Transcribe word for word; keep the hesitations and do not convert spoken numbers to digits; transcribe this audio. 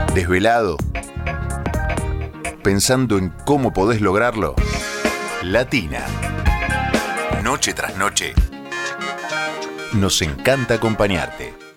¿Desvelado? ¿Pensando en cómo podés lograrlo? Latina. Noche tras noche. Nos encanta acompañarte.